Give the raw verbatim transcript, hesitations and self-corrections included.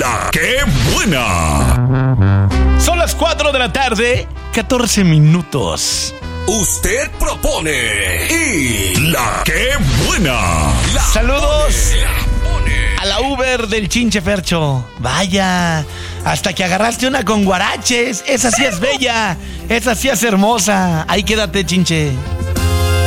La que buena. Son las cuatro de la tarde, catorce minutos. Usted propone y la que buena. La Saludos pone. a la Uber del Chinche Fercho. Vaya, hasta que agarraste una con guaraches. Esa sí es bella, esa sí es hermosa. Ahí quédate, Chinche.